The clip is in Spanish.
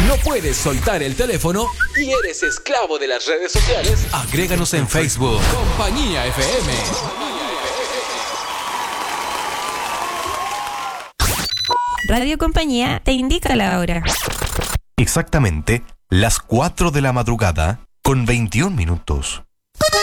¿No puedes soltar el teléfono y eres esclavo de las redes sociales? Agréganos en Facebook. Compañía FM. Radio Compañía te indica la hora. Exactamente las 4 de la madrugada con 21 minutos.